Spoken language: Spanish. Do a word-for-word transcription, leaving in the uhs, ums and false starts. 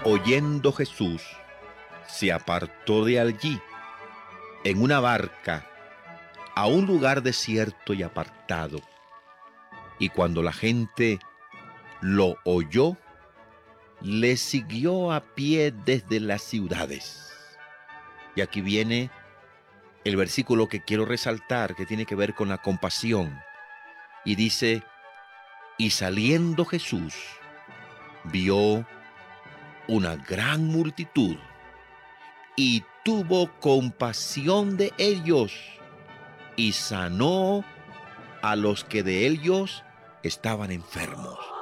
oyendo Jesús, se apartó de allí en una barca a un lugar desierto y apartado. Y cuando la gente lo oyó, le siguió a pie desde las ciudades. Y aquí viene el versículo que quiero resaltar, que tiene que ver con la compasión. Y dice, y saliendo Jesús, vio una gran multitud y tuvo compasión de ellos y sanó a los que de ellos estaban enfermos.